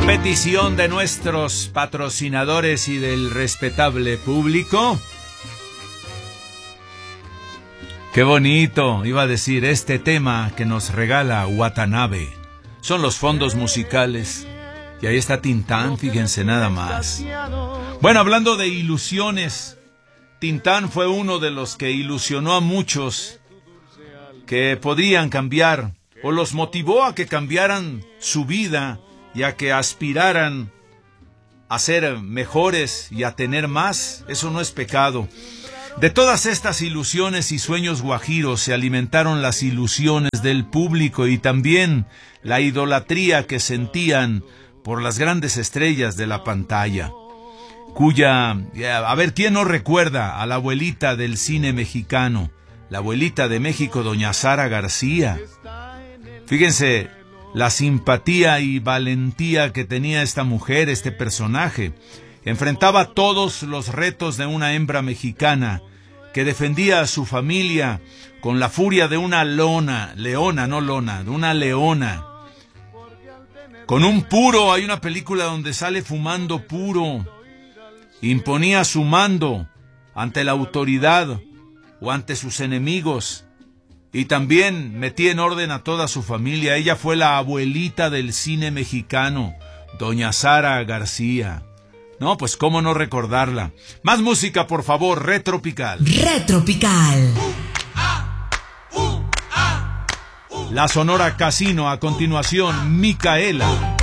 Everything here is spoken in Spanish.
petición de nuestros patrocinadores y del respetable público. Qué bonito, iba a decir, este tema que nos regala Watanabe. Son los fondos musicales. Y ahí está Tintán, fíjense nada más. Bueno, hablando de ilusiones, Tintán fue uno de los que ilusionó a muchos que podrían cambiar, o los motivó a que cambiaran su vida y a que aspiraran a ser mejores y a tener más. Eso no es pecado. De todas estas ilusiones y sueños guajiros se alimentaron las ilusiones del público y también la idolatría que sentían por las grandes estrellas de la pantalla, a ver, ¿quién no recuerda a la abuelita del cine mexicano? La abuelita de México, doña Sara García. Fíjense la simpatía y valentía que tenía esta mujer, este personaje. Enfrentaba todos los retos de una hembra mexicana que defendía a su familia con la furia de una de una leona. Con un puro, hay una película donde sale fumando puro. Imponía su mando ante la autoridad o ante sus enemigos. Y también metía en orden a toda su familia. Ella fue la abuelita del cine mexicano, doña Sara García. No, pues cómo no recordarla. Más música, por favor, Retropical. Retropical. La Sonora Casino, a continuación, Micaela.